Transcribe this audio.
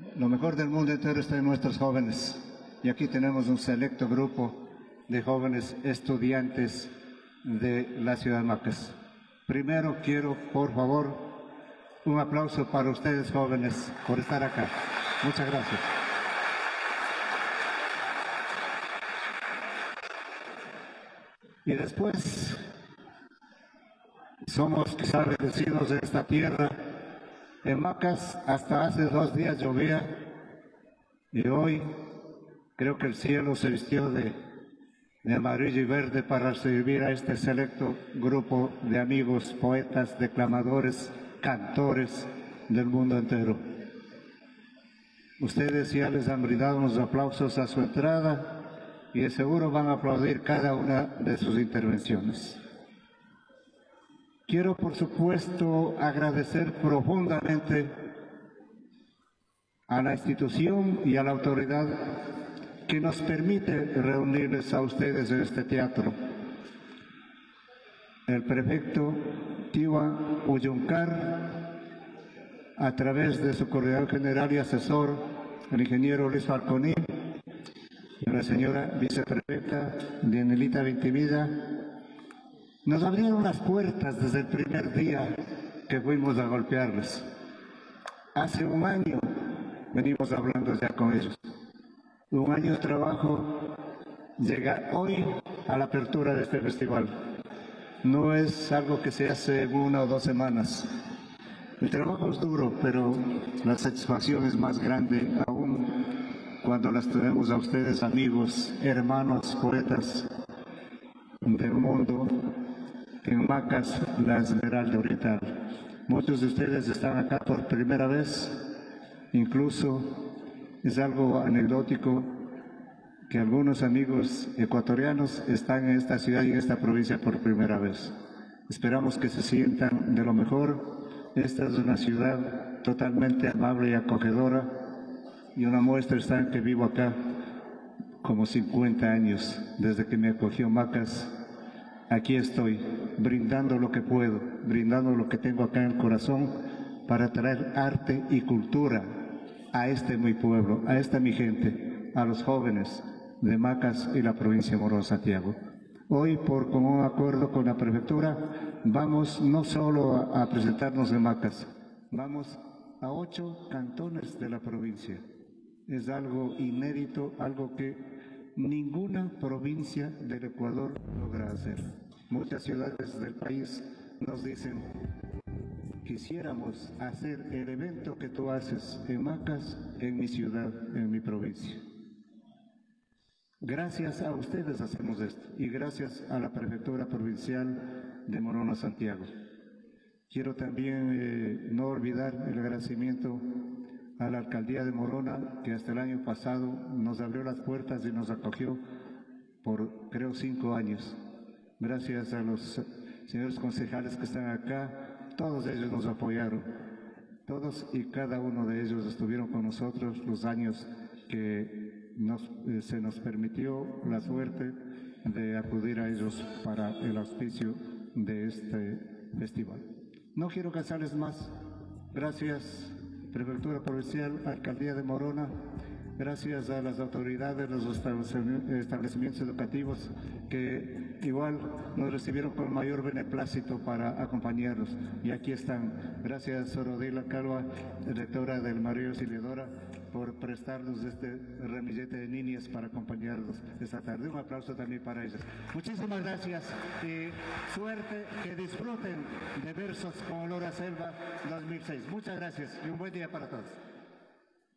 Lo mejor del mundo entero está en nuestros jóvenes. Y aquí tenemos un selecto grupo de jóvenes estudiantes de la ciudad de Macas. Primero quiero, por favor, un aplauso para ustedes jóvenes por estar acá. Muchas gracias. Y después, somos quizás bendecidos de esta tierra. En Macas hasta hace 2 días llovía y hoy creo que el cielo se vistió de amarillo y verde para recibir a este selecto grupo de amigos, poetas, declamadores, cantores del mundo entero. Ustedes ya les han brindado unos aplausos a su entrada y de seguro van a aplaudir cada una de sus intervenciones. Quiero, por supuesto, agradecer profundamente a la institución y a la autoridad que nos permite reunirles a ustedes en este teatro. El prefecto Tiwa Uyuncar, a través de su coordinador general y asesor, el ingeniero Luis Falconi, y la señora viceprefecta Dienelita Vintimida, nos abrieron las puertas desde el primer día que fuimos a golpearles. Hace 1 año venimos hablando ya con ellos. 1 año de trabajo llega hoy a la apertura de este festival. No es algo que se hace en 1 o 2 semanas. El trabajo es duro, pero la satisfacción es más grande aún cuando las tenemos a ustedes, amigos, hermanos, poetas del mundo, en Macas, la Esmeralda Oriental. Muchos de ustedes están acá por primera vez, incluso es algo anecdótico que algunos amigos ecuatorianos están en esta ciudad y en esta provincia por primera vez. Esperamos que se sientan de lo mejor. Esta es una ciudad totalmente amable y acogedora y una muestra está en que vivo acá como 50 años desde que me acogió Macas. Aquí estoy, brindando lo que puedo, brindando lo que tengo acá en el corazón para traer arte y cultura a este mi pueblo, a esta mi gente, a los jóvenes de Macas y la provincia de Morón Santiago. Hoy, por común acuerdo con la prefectura, vamos no solo a presentarnos en Macas, vamos a 8 cantones de la provincia. Es algo inédito, algo que ninguna provincia del Ecuador logra hacer. Muchas ciudades del país nos dicen: quisiéramos hacer el evento que tú haces en Macas, en mi ciudad, en mi provincia. Gracias a ustedes hacemos esto y gracias a la Prefectura Provincial de Morona Santiago. Quiero también no olvidar el agradecimiento a la Alcaldía de Morona, que hasta el año pasado nos abrió las puertas y nos acogió por, creo, 5 años. Gracias a los señores concejales que están acá, todos ellos nos apoyaron. Todos y cada uno de ellos estuvieron con nosotros los años que se nos permitió la suerte de acudir a ellos para el auspicio de este festival. No quiero cansarles más. Gracias, Prefectura Provincial, Alcaldía de Morona, gracias a las autoridades de los establecimientos educativos que igual nos recibieron con mayor beneplácito para acompañarnos. Y aquí están. Gracias, Sorodila Calva, directora del Mario Auxiliadora, por prestarnos este ramillete de niñas para acompañarnos esta tarde. Un aplauso también para ellas. Muchísimas gracias y suerte, que disfruten de Versos con Olor a Selva 2006. Muchas gracias y un buen día para todos.